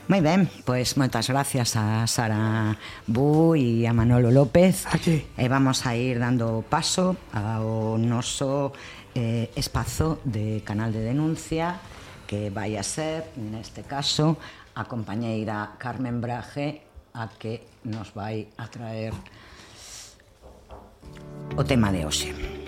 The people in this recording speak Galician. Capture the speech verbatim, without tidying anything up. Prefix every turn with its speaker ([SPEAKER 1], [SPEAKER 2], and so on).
[SPEAKER 1] Moi ben, pois moitas gracias a Sara Bu e a Manolo López.
[SPEAKER 2] Aquí.
[SPEAKER 1] E vamos a ir dando paso ao noso eh, espazo de canal de denuncia, que vai a ser, neste caso, a compañeira Carmen Braje, a que nos vai a traer o tema de hoxe.